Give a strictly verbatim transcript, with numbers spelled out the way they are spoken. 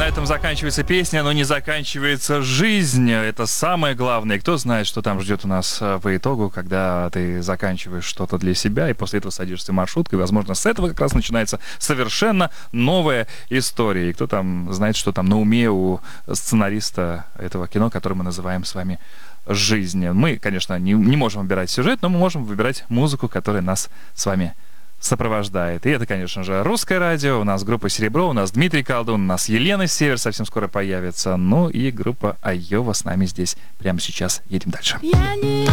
этом заканчивается песня, но не заканчивается жизнь. Это самое главное. И кто знает, что там ждет у нас по итогу, когда ты заканчиваешь что-то для себя, и после этого садишься в маршрутку, и, возможно, с этого как раз начинается совершенно новая история. И кто там знает, что там на уме у сценариста этого кино, которое мы называем с вами «Жизнь». Мы, конечно, не, не можем выбирать сюжет, но мы можем выбирать музыку, которая нас с вами сопровождает. И это, конечно же, Русское радио. У нас группа «Серебро», у нас Дмитрий Колдун, у нас Елена Север совсем скоро появится. Ну и группа Айова с нами здесь прямо сейчас. Едем дальше.